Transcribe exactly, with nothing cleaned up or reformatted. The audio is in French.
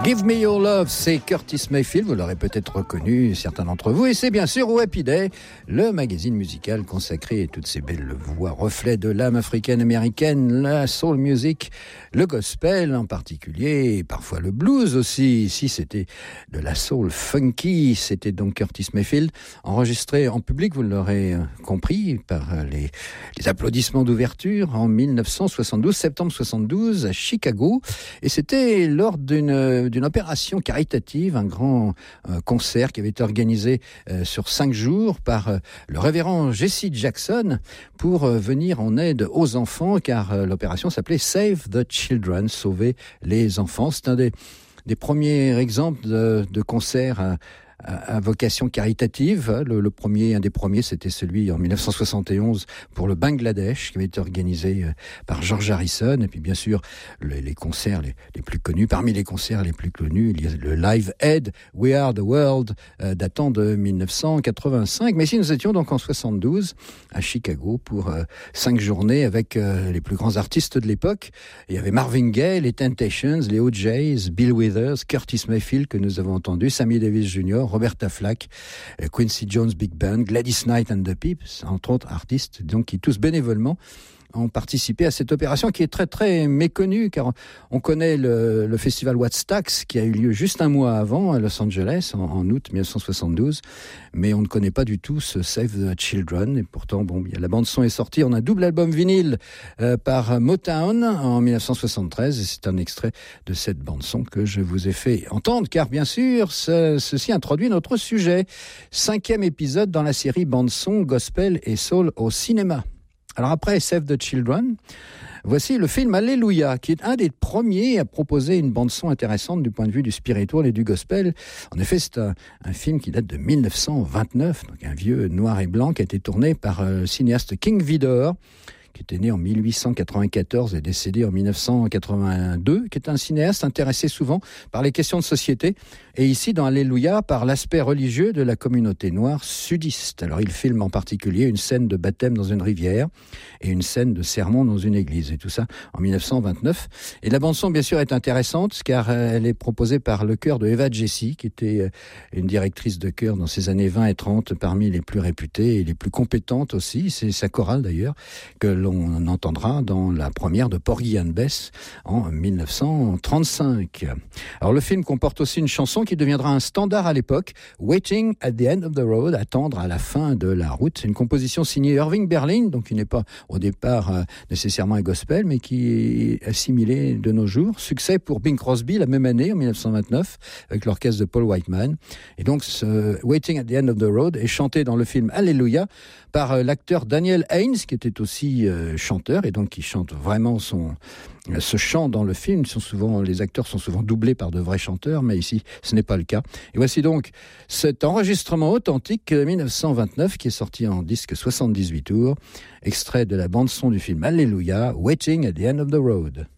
Give Me Your Love, c'est Curtis Mayfield, vous l'aurez peut-être reconnu, certains d'entre vous, et c'est bien sûr Happy Day, le magazine musical consacré à toutes ces belles voix, reflets de l'âme africaine-américaine, la soul music, le gospel en particulier, et parfois le blues aussi. Ici, c'était de la soul funky, c'était donc Curtis Mayfield, enregistré en public, vous l'aurez compris, par les, les applaudissements d'ouverture en dix-neuf cent soixante-douze, septembre soixante-douze, à Chicago, et c'était lors d'une d'une opération caritative, un grand euh, concert qui avait été organisé euh, sur cinq jours par euh, le révérend Jesse Jackson pour euh, venir en aide aux enfants, car euh, l'opération s'appelait Save the Children, sauver les enfants. C'est un des, des premiers exemples de, de concerts à, à vocation caritative. Le, le premier, un des premiers, c'était celui en dix-neuf cent soixante et onze pour le Bangladesh, qui avait été organisé par George Harrison. Et puis bien sûr, le, les concerts les, les plus connus. Parmi les concerts les plus connus, il y a le Live Aid, We Are the World, euh, datant de dix-neuf cent quatre-vingt-cinq. Mais ici, nous étions donc en soixante-douze à Chicago pour euh, cinq journées avec euh, les plus grands artistes de l'époque. Il y avait Marvin Gaye, les Temptations, les O J's, Bill Withers, Curtis Mayfield que nous avons entendu, Sammy Davis junior, Roberta Flack, Quincy Jones Big Band, Gladys Knight and the Pips, entre autres artistes, donc qui tous bénévolement ont participé à cette opération qui est très très méconnue, car on connaît le, le festival Woodstock qui a eu lieu juste un mois avant à Los Angeles en, en août dix-neuf cent soixante-douze, mais on ne connaît pas du tout ce Save the Children. Et pourtant, bon, la bande son est sortie en un double album vinyle euh, par Motown en dix-neuf cent soixante-treize, et c'est un extrait de cette bande son que je vous ai fait entendre, car bien sûr, ce, ceci introduit notre sujet, cinquième épisode dans la série bande son gospel et soul au cinéma. Alors après Save the Children, voici le film Alléluia, qui est un des premiers à proposer une bande-son intéressante du point de vue du spiritual et du gospel. En effet, c'est un, un film qui date de dix-neuf cent vingt-neuf, donc un vieux noir et blanc qui a été tourné par le cinéaste King Vidor, qui était né en dix-huit cent quatre-vingt-quatorze et décédé en dix-neuf cent quatre-vingt-deux, qui est un cinéaste intéressé souvent par les questions de société, et ici dans Alléluia par l'aspect religieux de la communauté noire sudiste. Alors il filme en particulier une scène de baptême dans une rivière et une scène de sermon dans une église, et tout ça en dix-neuf cent vingt-neuf. Et la bande-son bien sûr est intéressante, car elle est proposée par le chœur de Eva Jessy, qui était une directrice de chœur dans ces années vingt et trente, parmi les plus réputées et les plus compétentes aussi. C'est sa chorale d'ailleurs, que l'on entendra dans la première de Porgy and Bess en dix-neuf cent trente-cinq. Alors le film comporte aussi une chanson qui deviendra un standard à l'époque, Waiting at the End of the Road, attendre à la fin de la route. C'est une composition signée Irving Berlin, donc qui n'est pas au départ euh, nécessairement un gospel, mais qui est assimilé de nos jours. Succès pour Bing Crosby la même année, en dix-neuf cent vingt-neuf, avec l'orchestre de Paul Whiteman. Et donc ce Waiting at the End of the Road est chanté dans le film Alléluia par euh, l'acteur Daniel Haynes, qui était aussi euh, chanteur, et donc qui chante vraiment son ce chant dans le film. Sont souvent, les acteurs sont souvent doublés par de vrais chanteurs, mais ici, ce n'est pas le cas. Et voici donc cet enregistrement authentique de dix-neuf cent vingt-neuf qui est sorti en disque soixante-dix-huit tours, extrait de la bande-son du film Alléluia, Waiting at the End of the Road.